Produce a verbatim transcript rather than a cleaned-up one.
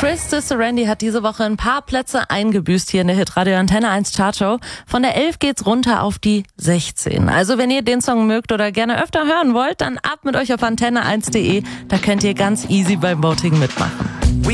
Chris de Serendi hat diese Woche ein paar Plätze eingebüßt hier in der Hitradio Antenne eins Chartshow. Von der elf geht's runter auf die sechzehn. Also wenn ihr den Song mögt oder gerne öfter hören wollt, dann ab mit euch auf antenne eins punkt de. Da könnt ihr ganz easy beim Voting mitmachen.